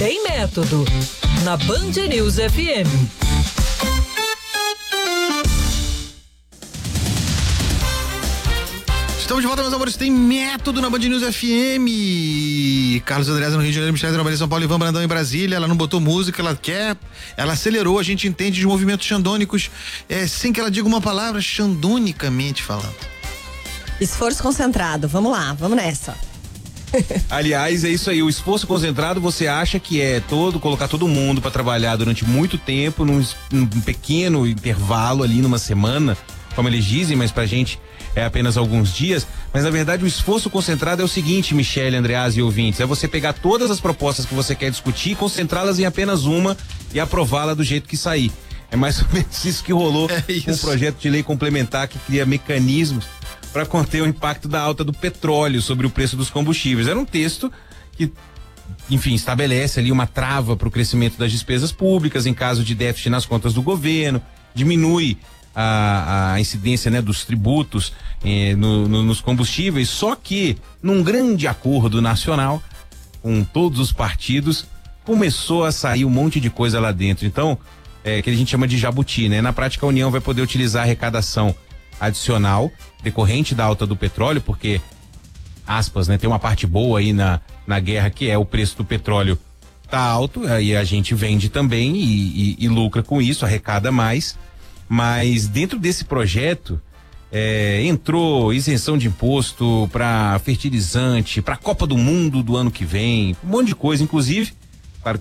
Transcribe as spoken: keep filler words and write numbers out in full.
Tem Método, na Band News F M. Estamos de volta, meus amores. Tem Método na Band News F M. Carlos Andreasa no Rio de Janeiro, Michele Trabalho em São Paulo, Ivan Brandão em Brasília. Ela não botou música, ela quer, ela acelerou. A gente entende de movimentos xandônicos é, sem que ela diga uma palavra, xandonicamente falando. Esforço concentrado, vamos lá, vamos nessa. Aliás, é isso aí, o esforço concentrado você acha que é todo, colocar todo mundo para trabalhar durante muito tempo, num, num pequeno intervalo ali, numa semana, como eles dizem, mas pra gente é apenas alguns dias, mas na verdade o esforço concentrado é o seguinte, Michele, Andreasa e ouvintes, é você pegar todas as propostas que você quer discutir, concentrá-las em apenas uma e aprová-la do jeito que sair. É mais ou menos isso que rolou é isso. com o projeto de lei complementar que cria mecanismos para conter o impacto da alta do petróleo sobre o preço dos combustíveis. Era um texto que, enfim, estabelece ali uma trava para o crescimento das despesas públicas em caso de déficit nas contas do governo, diminui A, a incidência, né, dos tributos eh, no, no, nos combustíveis, só que num grande acordo nacional com todos os partidos começou a sair um monte de coisa lá dentro, então é, que a gente chama de jabuti, né? Na prática a União vai poder utilizar a arrecadação adicional decorrente da alta do petróleo, porque aspas, né, tem uma parte boa aí na, na guerra que é o preço do petróleo tá alto, aí a gente vende também e, e, e lucra com isso, arrecada mais. Mas dentro desse projeto é, entrou isenção de imposto para fertilizante, para a Copa do Mundo do ano que vem, um monte de coisa, inclusive